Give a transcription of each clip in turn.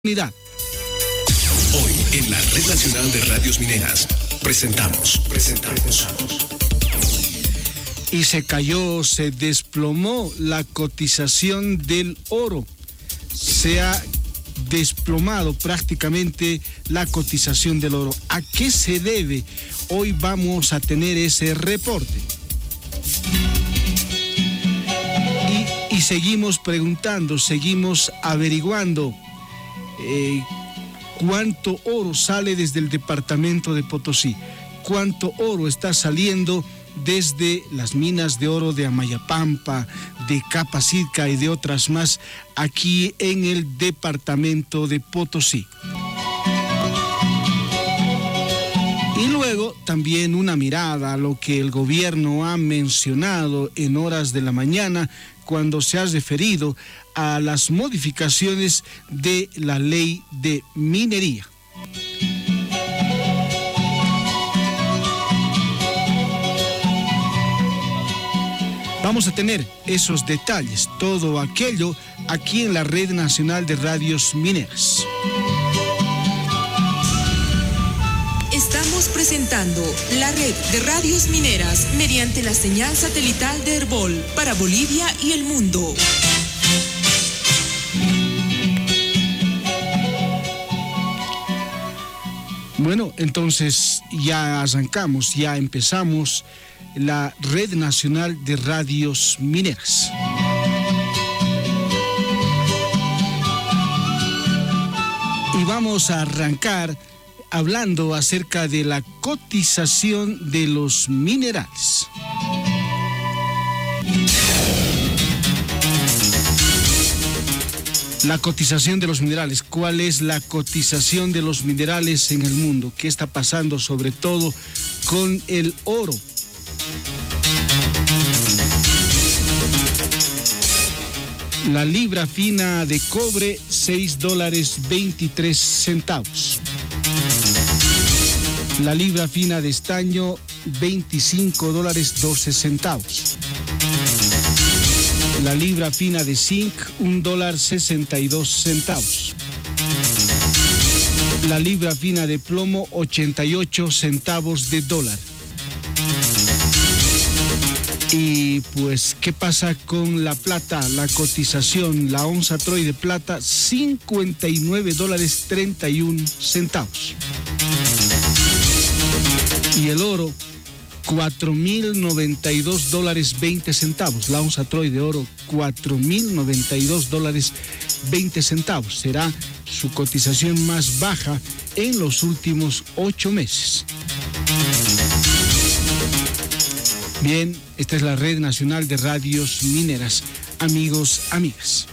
Unidad. Hoy en la Red Nacional de Radios Mineras presentamos. Y se desplomó la cotización del oro. Se ha desplomado prácticamente la cotización del oro. ¿A qué se debe? Hoy vamos a tener ese reporte. Y seguimos preguntando, seguimos averiguando cuánto oro sale desde el departamento de Potosí, cuánto oro está saliendo desde las minas de oro de Amayapampa, de Capacirca y de otras más aquí en el departamento de Potosí. Y luego también una mirada a lo que el gobierno ha mencionado en horas de la mañana cuando se ha referido a las modificaciones de la ley de minería. Vamos a tener esos detalles, todo aquello aquí en la Red Nacional de Radios Mineras. Estamos presentando la Red de Radios Mineras mediante la señal satelital de Herbol para Bolivia y el mundo. Bueno, entonces ya arrancamos, ya empezamos la Red Nacional de Radios Mineras. Y vamos a arrancar hablando acerca de la cotización de los minerales. La cotización de los minerales. ¿Cuál es la cotización de los minerales en el mundo? ¿Qué está pasando sobre todo con el oro? La libra fina de cobre, $6.23. La libra fina de estaño, $25.12. La libra fina de zinc, $1.62. La libra fina de plomo, 88 centavos de dólar. Y pues, ¿qué pasa con la plata? La cotización, la onza Troy de plata, $59.31. Y el oro, $4.092.20. La onza Troy de oro, $4.092.20. Será su cotización más baja en los últimos 8 meses. Bien, esta es la Red Nacional de Radios Mineras. Amigos, amigas.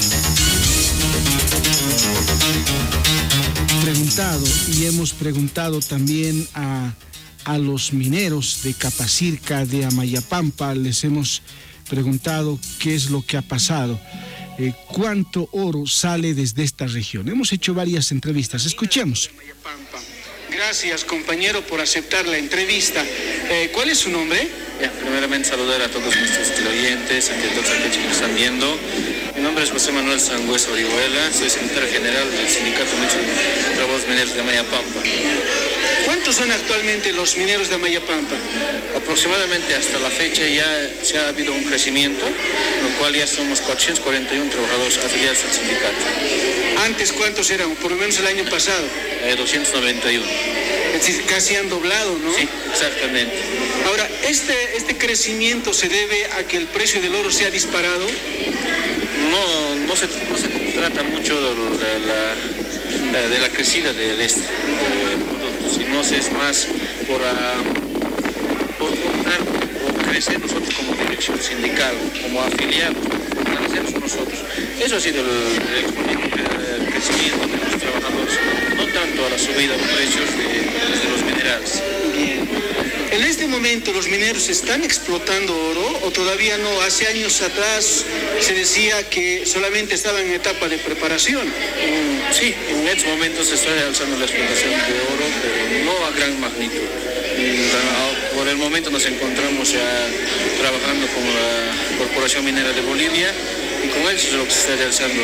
Hemos preguntado también a los mineros de Capacirca, de Amayapampa, les hemos preguntado qué es lo que ha pasado, cuánto oro sale desde esta región. Hemos hecho varias entrevistas, escuchemos. Gracias, compañero, por aceptar la entrevista. ¿Cuál es su nombre? Primeramente saludar a todos nuestros teleoyentes, a todos aquellos que nos están viendo. Mi nombre es José Manuel Sangüesa Orihuela, soy secretario general del Sindicato de Trabajadores Mineros de Amayapampa. ¿Cuántos son actualmente los mineros de Amayapampa? Aproximadamente hasta la fecha ya se ha habido un crecimiento, lo cual ya somos 441 trabajadores afiliados al sindicato. ¿Antes cuántos eran? Por lo menos el año pasado. 291. Es decir, casi han doblado, ¿no? Sí, exactamente. Ahora, ¿este crecimiento se debe a que el precio del oro se ha disparado? No se trata mucho de la crecida de este producto, sino es más por optar o crecer nosotros como dirección sindical, como afiliados, fortalecernos nosotros. Eso ha sido el crecimiento de los trabajadores, no tanto a la subida de precios de los minerales. Bien. En este momento, ¿los mineros están explotando oro o todavía no? Hace años atrás se decía que solamente estaban en etapa de preparación. Sí, en estos momentos se está realizando la explotación de oro, pero no a gran magnitud. Por el momento nos encontramos ya trabajando con la Corporación Minera de Bolivia y con eso es lo que se está realizando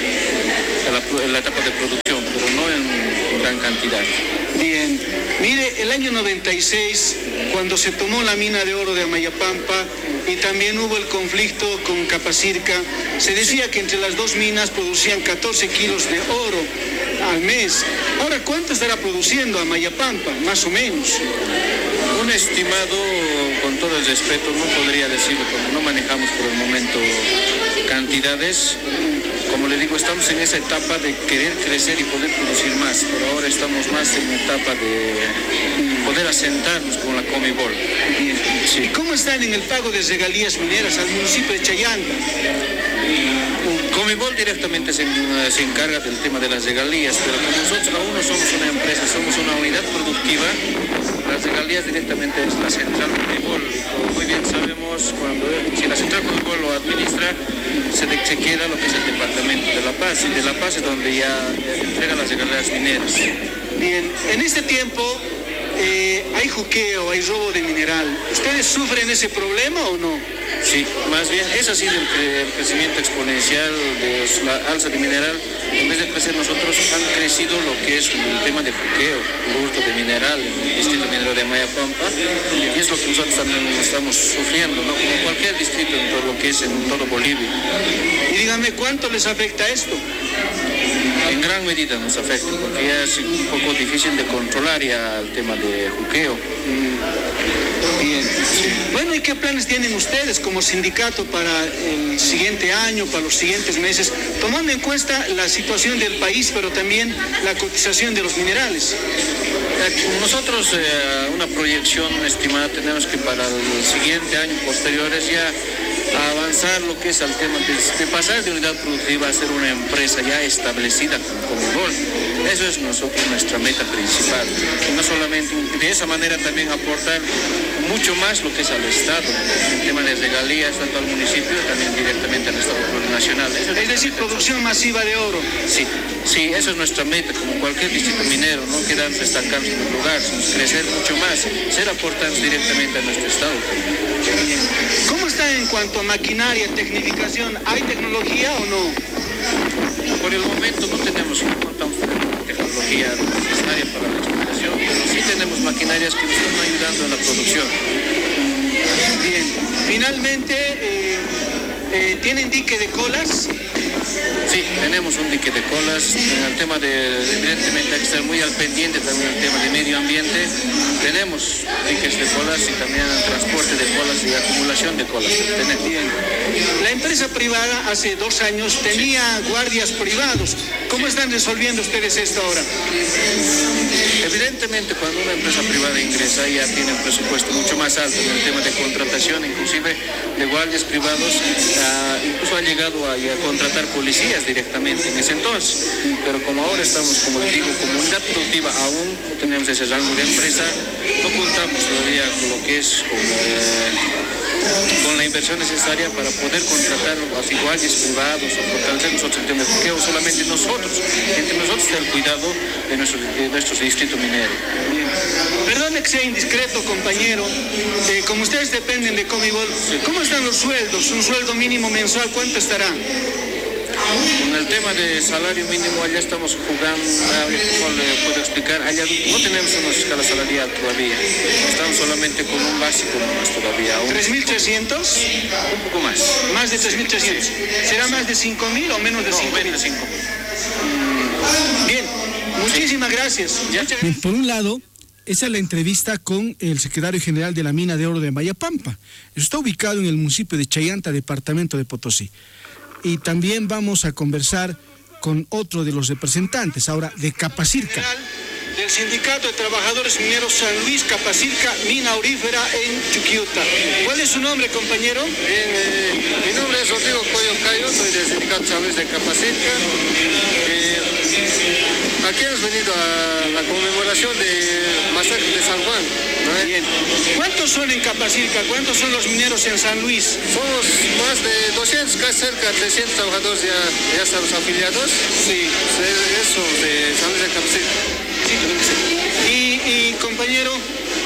la etapa de producción, pero no en gran cantidad. Bien, mire, el año 96, cuando se tomó la mina de oro de Amayapampa y también hubo el conflicto con Capacirca, se decía que entre las dos minas producían 14 kilos de oro al mes. Ahora, ¿cuánto estará produciendo Amayapampa, más o menos? Un estimado, con todo el respeto, no podría decirlo, porque no manejamos por el momento cantidades. Como le digo, estamos en esa etapa de querer crecer y poder producir más, pero ahora estamos más en la etapa de poder asentarnos con la Comibol. Sí. ¿Y cómo están en el pago de regalías mineras al municipio de Chayanta? Comibol directamente se encarga del tema de las regalías, pero como nosotros aún no somos una empresa, somos una unidad productiva, las regalías directamente es la central Comibol. Como muy bien sabemos, si la central Comibol lo administra, se queda lo que es el departamento de La Paz, y de La Paz es donde ya entrega las regalías mineras. Bien, en este tiempo hay juqueo, hay robo de mineral. ¿Ustedes sufren ese problema o no? Sí, más bien, ese ha sido el crecimiento exponencial de la alza de mineral. En vez de crecer nosotros, han crecido lo que es el tema de juqueo, el hurto de mineral en el distrito minero de Amayapampa, y es lo que nosotros también estamos sufriendo, ¿no? Como cualquier distrito en todo lo que es en todo Bolivia. Y dígame, ¿cuánto les afecta esto? En gran medida nos afecta, porque ya es un poco difícil de controlar ya el tema de juqueo. Bien. Bueno, ¿y qué planes tienen ustedes como sindicato para el siguiente año, para los siguientes meses, tomando en cuenta la situación del país, pero también la cotización de los minerales? Nosotros una proyección estimada tenemos que para el siguiente año posteriores ya avanzar lo que es el tema de pasar de unidad productiva a ser una empresa ya establecida como Comibol. Eso es nuestra meta principal. Y no solamente, de esa manera también aportar mucho más lo que es al Estado, el tema de regalías, tanto al municipio también directamente al Estado plurinacional. Es decir, producción masiva de oro. Sí, eso es nuestra meta, como cualquier distrito minero, no quedarnos estancados en un lugar, sino crecer mucho más, ser aportantes directamente a nuestro Estado. ¿Cómo está en cuanto a maquinaria, tecnificación? ¿Hay tecnología o no? Por el momento no contamos con tecnología necesaria para la explotación, pero sí tenemos maquinarias que nos están ayudando en la producción. Bien, finalmente, ¿tienen dique de colas? Sí, tenemos un dique de colas. En el tema evidentemente hay que estar muy al pendiente también del tema de medio ambiente. Tenemos diques de colas y también el transporte de colas y acumulación de colas. Bien. La empresa privada hace 2 años tenía guardias privados. ¿Cómo están resolviendo ustedes esto ahora? Evidentemente, cuando una empresa privada ingresa ya tiene un presupuesto mucho más alto en el tema de contratación, inclusive de guardias privados, incluso ha llegado a contratar policías directamente en ese entonces. Pero como ahora estamos, como les digo, como unidad productiva, aún no tenemos ese rango de empresa, no contamos todavía con lo que es con la inversión necesaria para poder contratar a guardias privados o fortalecer nosotros el tema de juqueo, solamente entre nosotros el cuidado de nuestros distritos mineros. Perdone que sea indiscreto, compañero, como ustedes dependen de Comibol, ¿cómo están los sueldos? ¿Un sueldo mínimo mensual cuánto estará? Con el tema de salario mínimo, allá estamos jugando, ¿cómo le puedo explicar? Allá no tenemos una escala salarial todavía, estamos solamente con un básico nomás todavía. ¿3.300? Un poco más. Más de 3.300. Sí. ¿Será más de 5.000 o menos de 5.000? No, menos de 5.000. Bien, muchísimas gracias. Bien, por un lado, esa es la entrevista con el secretario general de la mina de oro de Amayapampa. Está ubicado en el municipio de Chayanta, departamento de Potosí. Y también vamos a conversar con otro de los representantes, ahora de Capacirca. Del Sindicato de Trabajadores Mineros San Luis, Capacirca, mina aurífera en Chuquiuta. ¿Cuál es su nombre, compañero? Bien, mi nombre es Rodrigo Coyo Cayo, soy del Sindicato San Luis de Capacirca. Aquí hemos venido a la conmemoración de masacre de San Juan, ¿no? Bien. ¿Cuántos son en Capacirca? ¿Cuántos son los mineros en San Luis? Somos más de 200, casi cerca de 300 trabajadores ya estamos afiliados. Sí. Eso, de San Luis de Capacirca. Sí. Y compañero,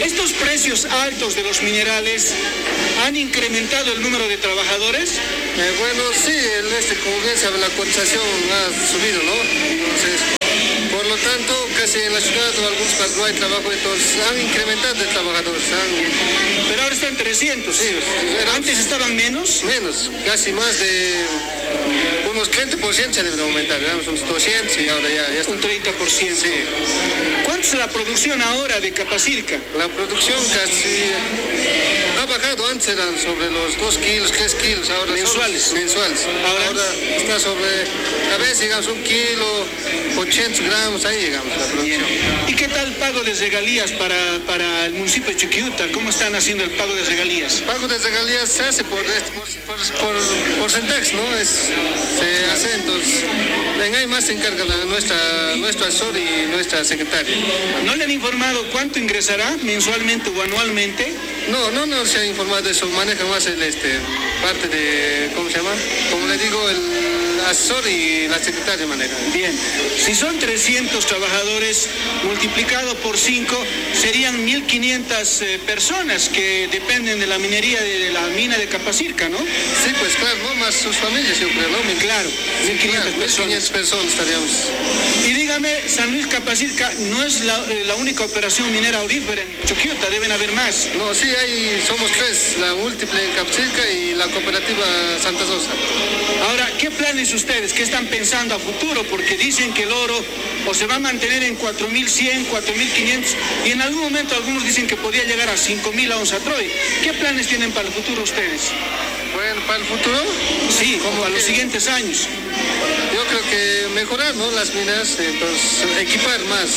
¿Estos precios altos de los minerales han incrementado el número de trabajadores? Bueno, sí, como bien sabe, la cotización ha subido, ¿no? Entonces, por lo tanto, casi en la ciudad o algunos partes no hay trabajo, entonces han incrementado de trabajadores. Pero ahora están 300. Sí, ¿Antes estaban menos? Menos, casi más de unos 30% se debe aumentar, digamos, unos 200 y ahora ya está. Un 30%. Sí. ¿Cuánto es la producción ahora de Capacirca? La producción casi ha bajado, antes eran sobre los 2 kilos, 3 kilos, ahora mensuales. Ahora está sobre, a veces llegamos 1 kilo, 800 gramos, ahí llegamos la producción. ¿Y qué tal el pago de regalías para el municipio de Chuquiuta? ¿Cómo están haciendo el pago de regalías? El pago de regalías se hace por porcentaje, ¿no? Se hace, entonces, en ahí más se encarga nuestro asesor y nuestra secretaria. ¿No le han informado cuánto ingresará mensualmente o anualmente? No se ha informado de eso, maneja más parte de, ¿cómo se llama? Como le digo, el asesor y la secretaria manejan. Bien, si son 300 trabajadores multiplicado por 5, serían 1.500 personas que dependen de la minería de la mina de Capacirca, ¿no? Sí, pues claro, ¿no? Más sus familias, yo creo, ¿no? Claro, 1.500 personas. 1.500 personas estaríamos. Y dígame, San Luis Capacirca no es la única operación minera aurífera en Chuquiuta, deben haber más. No, sí, somos 3, la múltiple en Capacirca y la cooperativa Santa Rosa. Ahora, ¿qué planes ustedes? ¿Qué están pensando a futuro? Porque dicen que el oro o se va a mantener en 4.100, 4.500 y en algún momento algunos dicen que podría llegar a 5.000 a onza Troy. ¿Qué planes tienen para el futuro ustedes? Bueno, ¿para el futuro? Sí, como a los siguientes años. Yo creo que mejorar, ¿no? Las minas, entonces equipar más.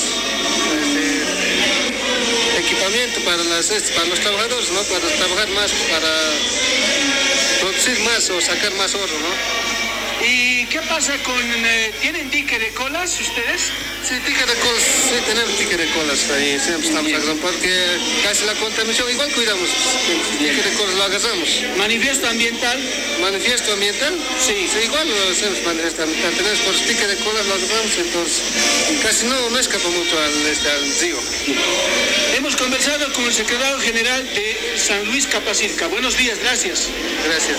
Equipamiento para los trabajadores, ¿no? Para trabajar más, para producir más o sacar más oro, ¿no? ¿Y qué pasa con... ¿tienen dique de colas ustedes? Sí, dique de colas, sí tenemos dique de colas ahí, siempre estamos agarrando, porque casi la contaminación, igual cuidamos, el dique de colas lo agarramos. ¿Manifiesto ambiental? ¿Manifiesto ambiental? Sí. Sí, igual lo hacemos manifiesto ambiental, tenemos por el dique de colas lo agarramos, entonces casi no escapa mucho al río. Hemos conversado con el secretario general de San Luis Capacirca. Buenos días, gracias. Gracias.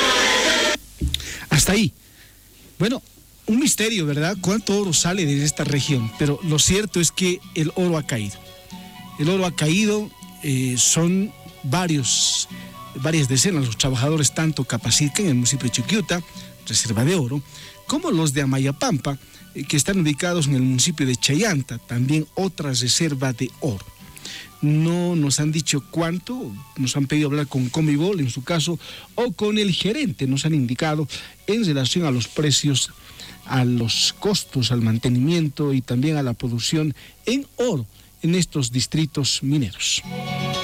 Hasta ahí. Bueno, un misterio, ¿verdad? ¿Cuánto oro sale de esta región? Pero lo cierto es que el oro ha caído. El oro ha caído, son varias decenas los trabajadores, tanto Capacirca en el municipio de Chuquiuta, reserva de oro, como los de Amayapampa, que están ubicados en el municipio de Chayanta, también otra reserva de oro. No nos han dicho cuánto, nos han pedido hablar con Comibol en su caso, o con el gerente, nos han indicado en relación a los precios, a los costos, al mantenimiento y también a la producción en oro en estos distritos mineros.